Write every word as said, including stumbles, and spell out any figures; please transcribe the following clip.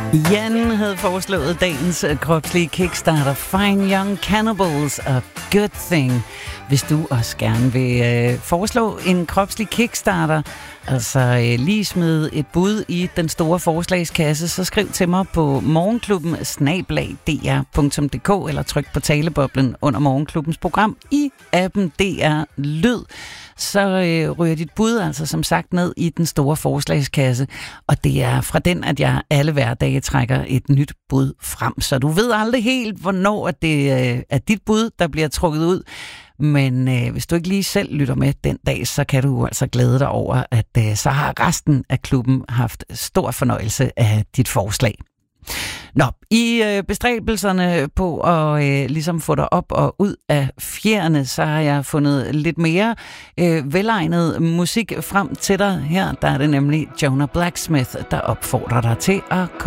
Jan havde foreslået dagens kropslige kickstarter, Fine Young Cannibals, A Good Thing. Hvis du også gerne vil øh, foreslå en kropslig kickstarter, altså øh, lige smide et bud i den store forslagskasse, så skriv til mig på morgenklubben snabel-a d r punktum d k eller tryk på taleboblen under Morgenklubbens program i appen D R Lyd. Så øh, ryger dit bud altså som sagt ned i den store forslagskasse, og det er fra den, at jeg alle hverdage trækker et nyt bud frem. Så du ved aldrig helt, hvornår at det øh, er dit bud, der bliver trukket ud. Men øh, hvis du ikke lige selv lytter med den dag, så kan du altså glæde dig over, at øh, så har resten af klubben haft stor fornøjelse af dit forslag. Nå, i øh, bestræbelserne på at øh, ligesom få dig op og ud af fjerne, så har jeg fundet lidt mere øh, velegnet musik frem til dig. Her der er det nemlig Jonah Blacksmith, der opfordrer dig til at komme